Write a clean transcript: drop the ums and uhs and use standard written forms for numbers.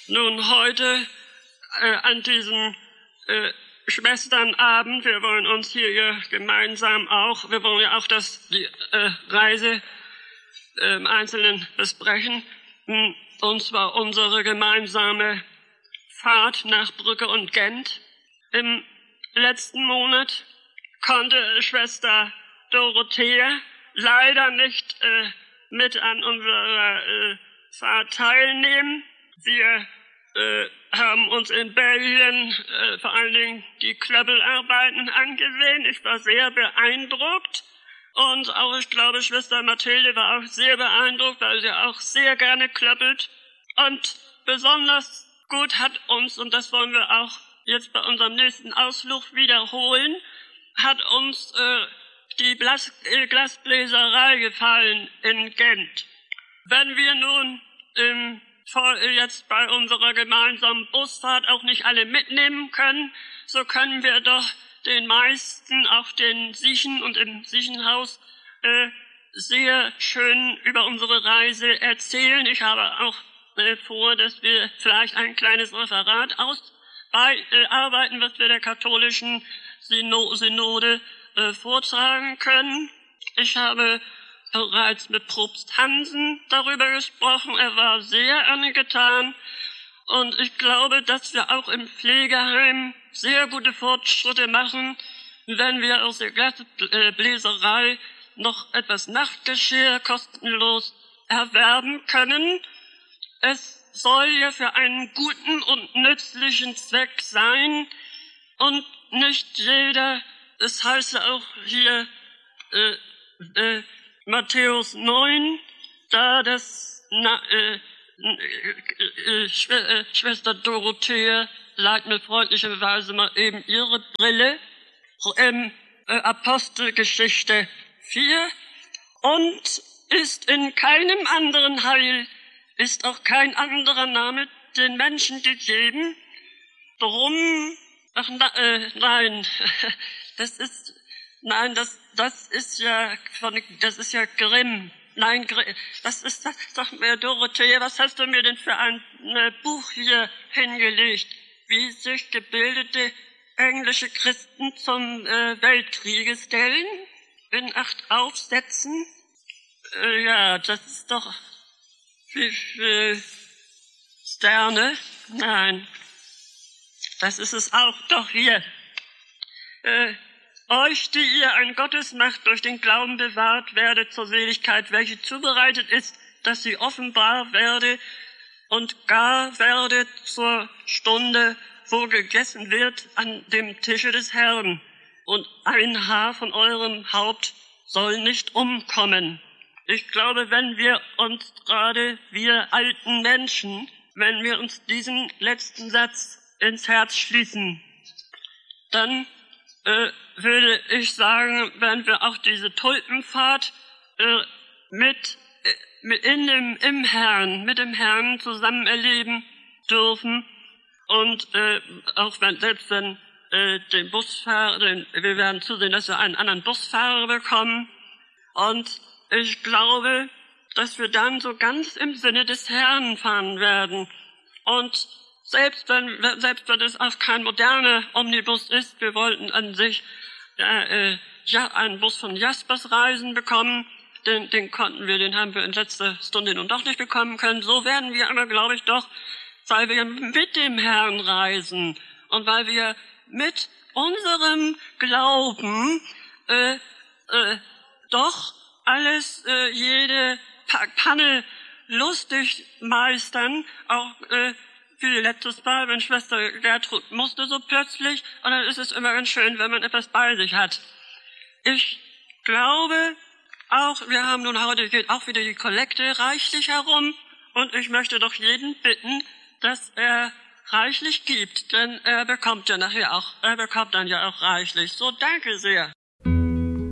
Nun, heute an diesem Schwesternabend, wir wollen uns hier gemeinsam wir wollen ja auch die Reise im Einzelnen besprechen, und zwar unsere gemeinsame Fahrt nach Brügge und Gent. Im letzten Monat konnte Schwester Dorothea leider nicht mit an unserer Fahrt teilnehmen. Wir haben uns in Belgien vor allen Dingen die Klöppelarbeiten angesehen. Ich war sehr beeindruckt. Und auch, ich glaube, Schwester Mathilde war auch sehr beeindruckt, weil sie auch sehr gerne klöppelt. Und besonders gut hat uns, und das wollen wir auch jetzt bei unserem nächsten Ausflug wiederholen, hat uns die Glasbläserei gefallen in Gent. Wenn wir nun jetzt bei unserer gemeinsamen Busfahrt auch nicht alle mitnehmen können, so können wir doch den meisten, auch den Sichen und im Siechenhaus, sehr schön über unsere Reise erzählen. Ich habe auch vor, dass wir vielleicht ein kleines Referat arbeiten, was wir der katholischen Synode vortragen können. Ich habe bereits mit Propst Hansen darüber gesprochen. Er war sehr angetan. Und ich glaube, dass wir auch im Pflegeheim sehr gute Fortschritte machen, wenn wir aus der Glasbläserei noch etwas Nachtgeschirr kostenlos erwerben können. Es soll ja für einen guten und nützlichen Zweck sein und nicht jeder, das heißt ja auch hier Matthäus 9, da Schwester Dorothea leiht mir freundlicherweise mal eben ihre Brille, Apostelgeschichte 4, und ist in keinem anderen Heil, ist auch kein anderer Name den Menschen gegeben. Drum, das ist ja Grimm. Nein, sag mir, Dorothea, was hast du mir denn für ein Buch hier hingelegt? Wie sich gebildete englische Christen zum Weltkriege stellen? In 8 Aufsätzen? Ja, das ist doch wie viele Sterne? Nein, das ist es auch doch hier. Euch, die ihr an Gottes Macht durch den Glauben bewahrt werdet zur Seligkeit, welche zubereitet ist, dass sie offenbar werde und gar werdet zur Stunde, wo gegessen wird an dem Tische des Herrn. Und ein Haar von eurem Haupt soll nicht umkommen. Ich glaube, wenn wir uns gerade, wir alten Menschen, wenn wir uns diesen letzten Satz ins Herz schließen, dann würde ich sagen, wenn wir auch diese Tulpenfahrt mit dem Herrn zusammen erleben dürfen, und auch selbst wenn den Busfahrer, wir werden zusehen, dass wir einen anderen Busfahrer bekommen, und ich glaube, dass wir dann so ganz im Sinne des Herrn fahren werden. Und selbst wenn es auch kein moderner Omnibus ist, wir wollten an sich einen Bus von Jaspers Reisen bekommen, den haben wir in letzter Stunde nun doch nicht bekommen können. So werden wir aber, glaube ich, doch, weil wir mit dem Herrn reisen und weil wir mit unserem Glauben doch alles, jede Panne lustig meistern, auch wie letztes Mal, wenn Schwester Gertrud musste so plötzlich, und dann ist es immer ganz schön, wenn man etwas bei sich hat. Ich glaube auch, wir haben nun heute, geht auch wieder die Kollekte reichlich herum, und ich möchte doch jeden bitten, dass er reichlich gibt, denn er bekommt dann ja auch reichlich. So, danke sehr.